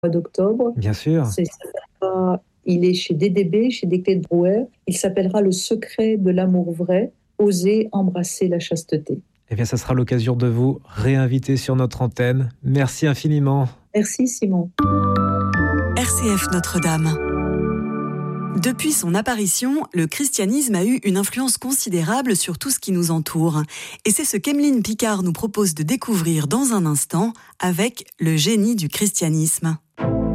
d'octobre. Bien sûr. Il est chez DDB, chez Desclés de Brouwer. Il s'appellera Le secret de l'amour vrai, oser embrasser la chasteté. Eh bien, ça sera l'occasion de vous réinviter sur notre antenne. Merci infiniment. Merci Simon. RCF Notre-Dame. Depuis son apparition, le christianisme a eu une influence considérable sur tout ce qui nous entoure. Et c'est ce qu'Emeline Picard nous propose de découvrir dans un instant avec le génie du christianisme.